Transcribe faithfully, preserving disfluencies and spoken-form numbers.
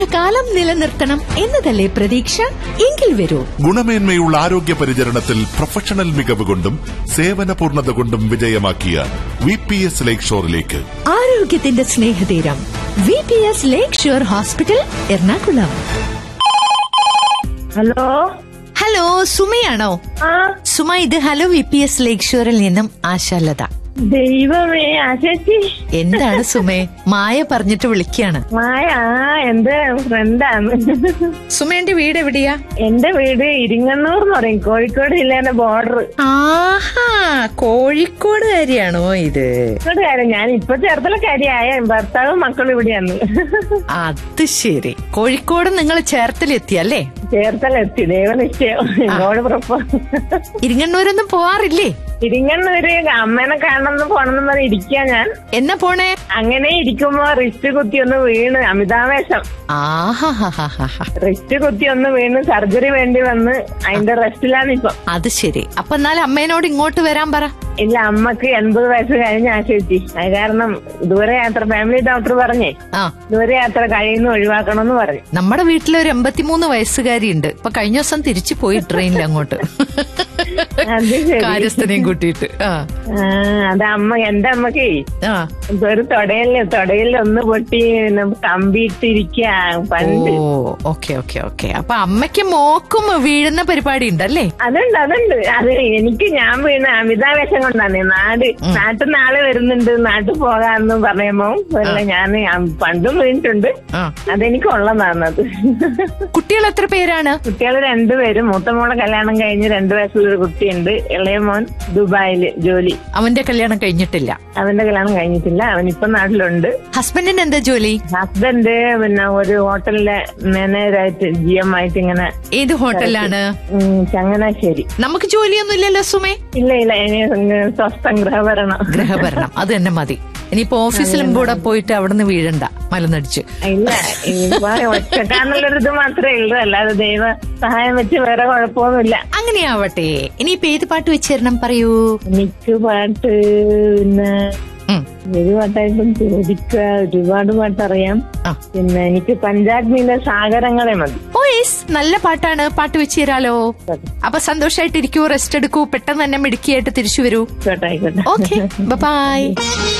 കാലം നിലനിർത്തണം എന്നതല്ലേ പ്രതീക്ഷ? എങ്കിൽ വരൂ. ഗുണമേന്മയുള്ള ആരോഗ്യ പരിചരണത്തിൽ പ്രൊഫഷണൽ മികവ് കൊണ്ടും സേവന പൂർണ്ണത കൊണ്ടും വിജയമാക്കിയ വി പി എസ് ലേക്ക് ഷോറിലേക്ക്. ആരോഗ്യത്തിന്റെ സ്നേഹതീരം വി പി എസ് ലേക്ക് shore hospital, Ernakulam. Hello hello, സുമയാണോ? ആ സുമ, ഇത് ഹലോ വി പി എസ് ലേക്ക് ഷോറിൽ നിന്നും ആശാലത. ദൈവമേ, ആശേച്ചി എന്താണ് സുമേ, മായ പറഞ്ഞിട്ട് വിളിക്കാണ്. മായ എന്റെ ഫ്രണ്ടാണ്. സുമേന്റെ വീട് എവിടെയാ? എന്റെ വീട് ഇരിങ്ങണ്ണൂർ എന്ന് പറയും, കോഴിക്കോട് ജില്ലേന്റെ ബോർഡർ. ആഹാ, കോഴിക്കോടുകാരിയാണോ ഇത്? കോഴിക്കോടുകാരൻ. ഞാൻ ഇപ്പൊ ചേർത്തലക്കാരിയായ, ഭർത്താവും മക്കളും ഇവിടെയാണ്. അത് ശരി. കോഴിക്കോട് നിങ്ങൾ ചേർത്തലെത്തിയല്ലേ? ചേർത്തലെത്തി, ദൈവനിശ്ചയം. എന്നോട് പുറപ്പോ ഇരിങ്ങണ്ണൂരൊന്നും പോവാറില്ലേ? ഇരിങ്ങണ്ണൂര് അമ്മേനെ കാണണമെന്ന് പോണെന്ന് പറഞ്ഞ് ഇരിക്കാ ഞാൻ. എന്നാ പോണേ? അങ്ങനെ ഇരിക്കുമ്പോ റിസ്റ്റ് കുത്തി ഒന്ന് വീണ്, അമിതാവേശം. ആഹാ, റിസ്റ്റ് കുത്തി ഒന്ന് വീണ് സർജറി വേണ്ടി വന്ന് അതിന്റെ റെസ്റ്റിലാണ് ഇപ്പൊ. അത് ശരി. അപ്പൊ എന്നാലും അമ്മേനോട് ഇങ്ങോട്ട് വരാൻ പറ. ഇല്ല, അമ്മക്ക് എൺപത് വയസ്സ് കഴിഞ്ഞ ആശേച്ചി. അത് കാരണം ദൂരയാത്ര, ഫാമിലി ഡോക്ടർ പറഞ്ഞേ ആ ദൂരയാത്ര കഴിയുന്ന ഒഴിവാക്കണമെന്ന് പറഞ്ഞു. നമ്മുടെ വീട്ടിൽ ഒരു എൺപത്തിമൂന്ന് വയസ്സുകാരി ഉണ്ട്. ഇപ്പൊ കഴിഞ്ഞ ദിവസം തിരിച്ചു പോയി ട്രെയിനിൽ അങ്ങോട്ട്, അത് ശരി. കാര്യസ്ഥനെയും കൂട്ടിയിട്ട്. ആ അത് അമ്മ, എന്റെ അമ്മക്ക് ആ ഒരു തൊടയില് തൊടയിൽ ഒന്ന് പൊട്ടി കമ്പിയിട്ടിരിക്ക പണ്ട്. ഓ, ഓക്കെ ഓക്കെ ഓക്കെ. അപ്പൊ അമ്മയ്ക്ക് മോക്കും വീഴുന്ന പരിപാടി ഉണ്ടല്ലേ? അതുണ്ട് അതുണ്ട്. അത് എനിക്ക് ഞാൻ വീണ അമിതാവേശം കൊണ്ടാണ്. നാട് നാട്ടിൽ നാളെ വരുന്നുണ്ട്, നാട്ടിൽ പോകാന്ന് പറയുമ്പോ ഞാൻ പണ്ടും വീണിട്ടുണ്ട്. അതെനിക്ക് ഉള്ളതാണ് അത്. കുട്ടികൾ എത്ര പേരാണ്? കുട്ടികൾ രണ്ടുപേരും. മൂത്ത മോളെ കല്യാണം കഴിഞ്ഞ് രണ്ടു വയസ്സുള്ള കുട്ടിയുണ്ട്. ഇളയ മോൻ ദുബായില് ജോലി. അവന്റെ കല്യാണം കഴിഞ്ഞിട്ടില്ല? അവന്റെ കല്യാണം കഴിഞ്ഞിട്ടില്ല, അവൻ ഇപ്പൊ നാട്ടിലുണ്ട്. ഹസ്ബൻഡിന് എന്താ ജോലി? ഹസ്ബൻഡ് പിന്നെ ഒരു ഹോട്ടലിലെ മാനേജറായിട്ട് ജി എം ആയിട്ട് ഇങ്ങനെ. ഏത് ഹോട്ടലാണ്? ചങ്ങനാശ്ശേരി. നമുക്ക് ജോലിയൊന്നും ഇല്ലല്ലോ സുമേ? ഇല്ല ഇല്ല, സ്വസ്ഥം ഗൃഹഭരണം. ഗൃഹഭരണം അത് തന്നെ മതി. ഇനിയിപ്പോ ഓഫീസിലും കൂടെ പോയിട്ട് അവിടെ നിന്ന് വീഴണ്ട മലനടിച്ച്. ഇല്ല, ഒറ്റക്കാന്നുള്ളൊരു ഇത് മാത്രമേ ഉള്ളൂ, അല്ലാതെ ദൈവ സഹായം വെച്ച് വേറെ കുഴപ്പമൊന്നുമില്ല. അങ്ങനെയാവട്ടെ. ഇനിയിപ്പോ ഏത് പാട്ട് വെച്ച് തരണം പറയൂ. എനിക്ക് പാട്ട് പിന്നെ ഒരു പാട്ടായിട്ടും ചോദിക്ക, ഒരുപാട് പാട്ടറിയാം. പിന്നെ എനിക്ക് പഞ്ചാഗ്നിയിലെ സാഗരങ്ങളെ മതി. ഓ യെസ്, നല്ല പാട്ടാണ്. പാട്ട് വെച്ച് തരാലോ. അപ്പൊ സന്തോഷമായിട്ടിരിക്കൂ, റെസ്റ്റ് എടുക്കൂ, പെട്ടെന്ന് തന്നെ മിടുക്കിയായിട്ട് തിരിച്ചു വരൂ. ആയിക്കോട്ടെ. Okay, by.